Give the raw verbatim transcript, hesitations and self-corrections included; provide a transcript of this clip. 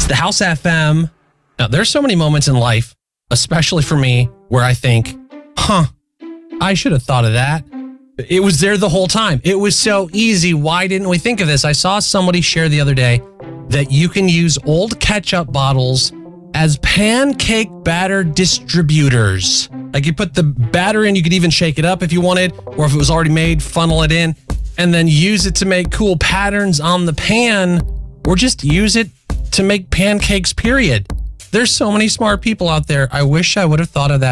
It's the House F M. Now, there's so many moments in life, especially for me, where I think, huh, I should have thought of that. It was there the whole time. It was so easy. Why didn't we think of this? I saw somebody share the other day that you can use old ketchup bottles as pancake batter distributors. Like you put the batter in, you could even shake it up if you wanted, or if it was already made, funnel it in, and then use it to make cool patterns on the pan, or just use it to make pancakes, period. There's so many smart people out there. I wish I would have thought of that